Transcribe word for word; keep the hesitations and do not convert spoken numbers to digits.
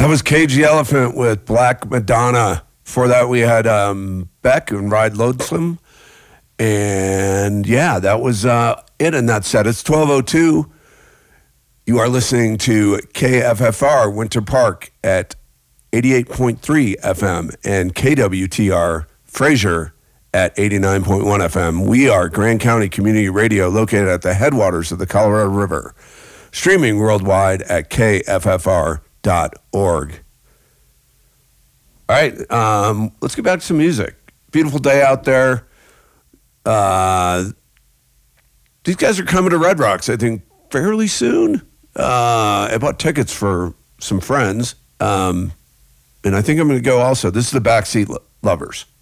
That was Cage the Elephant with Black Madonna. Before that, we had um, Beck and Ride Lonesome. And yeah, that was uh, it in that set. It's twelve oh two. You are listening to K F F R Winter Park at eighty-eight point three F M and K W T R Fraser at eighty-nine point one F M. We are Grand County Community Radio located at the headwaters of the Colorado River. Streaming worldwide at K F F R dot org. All right, um, let's get back to some music. Beautiful day out there. Uh, these guys are coming to Red Rocks, I think, fairly soon. Uh, I bought tickets for some friends, um, and I think I'm going to go also. This is the Backseat Lovers.